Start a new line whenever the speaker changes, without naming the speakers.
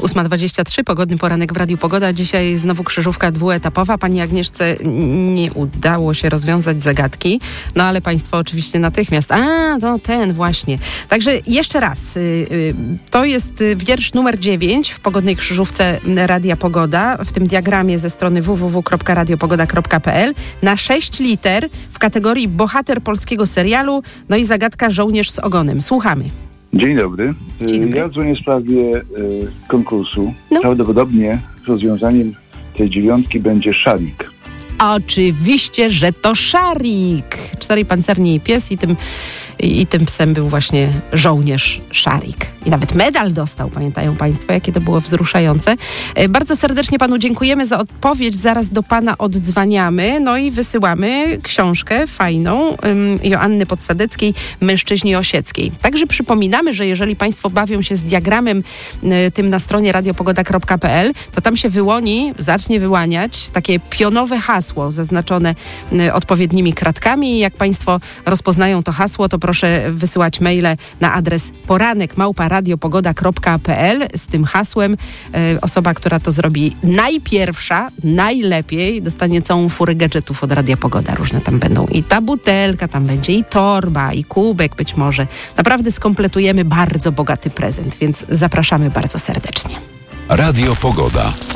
8:23, pogodny poranek w Radiu Pogoda. Dzisiaj znowu krzyżówka dwuetapowa. Pani Agnieszce nie udało się rozwiązać zagadki, no ale państwo oczywiście natychmiast. To ten właśnie. Także jeszcze raz. To jest wiersz numer 9 w pogodnej krzyżówce Radia Pogoda, w tym diagramie ze strony www.radiopogoda.pl na 6 liter w kategorii bohater polskiego serialu, no i zagadka żołnierz z ogonem. Słuchamy.
Dzień dobry. Ja dzwonię w sprawie konkursu. Prawdopodobnie rozwiązaniem tej 9 będzie szarik.
Oczywiście, że to szarik. 4 pancerni i pies i tym psem był właśnie żołnierz szarik. I nawet medal dostał, pamiętają państwo, jakie to było wzruszające. Bardzo serdecznie panu dziękujemy za odpowiedź. Zaraz do pana oddzwaniamy, no i wysyłamy książkę fajną Joanny Podsadeckiej, Mężczyźni Osieckiej. Także przypominamy, że jeżeli państwo bawią się z diagramem tym na stronie radiopogoda.pl, to tam się zacznie wyłaniać takie pionowe hasło zaznaczone odpowiednimi kratkami. Jak państwo rozpoznają to hasło, to proszę wysyłać maile na adres poranek@radiopogoda.pl z tym hasłem. Osoba, która to zrobi najpierwsza, najlepiej, dostanie całą furę gadżetów od Radia Pogoda. Różne tam będą i ta butelka, tam będzie i torba, i kubek być może. Naprawdę skompletujemy bardzo bogaty prezent, więc zapraszamy bardzo serdecznie.
Radio Pogoda.